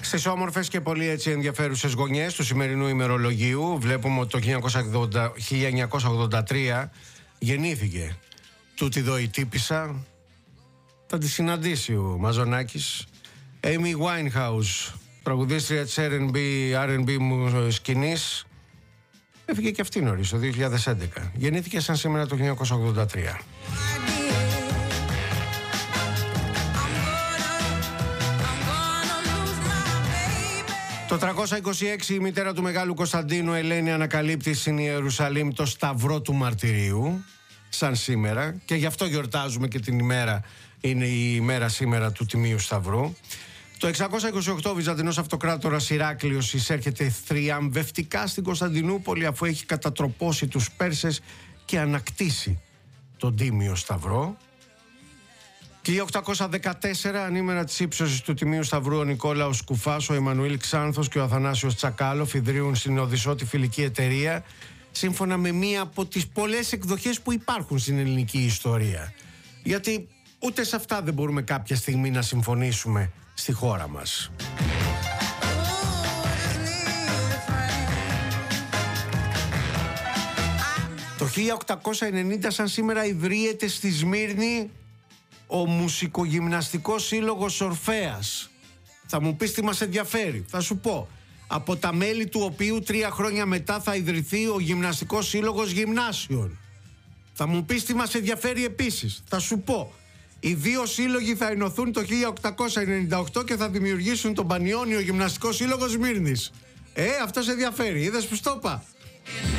Στις όμορφες και πολύ έτσι ενδιαφέρουσες γωνιές του σημερινού ημερολογίου βλέπουμε ότι το 1983 γεννήθηκε τούτη εδώ η τύπισσα. Θα τη συναντήσει ο Μαζονάκης. Amy Winehouse, τραγουδίστρια της R&B σκηνής. Έφυγε και αυτή νωρίς το 2011. Γεννήθηκε σαν σήμερα το 1983. Το 326 η μητέρα του Μεγάλου Κωνσταντίνου Ελένη ανακαλύπτει στην Ιερουσαλήμ το Σταυρό του Μαρτυρίου, σαν σήμερα, και γι' αυτό γιορτάζουμε και την ημέρα, είναι η ημέρα σήμερα του Τιμίου Σταυρού. Το 628 ο Βυζαντινός Αυτοκράτορας Ηράκλειος εισέρχεται θριαμβευτικά στην Κωνσταντινούπολη αφού έχει κατατροπώσει τους Πέρσες και ανακτήσει τον Τίμιο Σταυρό. 1814, ανήμερα της ύψωσης του Τιμίου Σταυρού, ο Νικόλαος Κουφάς, ο Εμμανουήλ Ξάνθος και ο Αθανάσιος Τσακάλοφ ιδρύουν στην Οδυσσό τη φιλική εταιρεία, σύμφωνα με μία από τις πολλές εκδοχές που υπάρχουν στην ελληνική ιστορία. Γιατί ούτε σε αυτά δεν μπορούμε κάποια στιγμή να συμφωνήσουμε στη χώρα μας. Το 1890 σαν σήμερα ιδρύεται στη Σμύρνη ο Μουσικογυμναστικός Σύλλογος Ορφέας. Θα μου πεις τι μας ενδιαφέρει. Θα σου πω. Από τα μέλη του οποίου 3 χρόνια μετά θα ιδρυθεί ο Γυμναστικός Σύλλογος Γυμνάσιων. Θα μου πεις τι μας ενδιαφέρει επίσης. Θα σου πω. Οι δύο σύλλογοι θα ενωθούν το 1898 και θα δημιουργήσουν τον Πανιώνιο Γυμναστικό Σύλλογο Σμύρνης. Αυτό σε ενδιαφέρει. Είδες που στο είπα.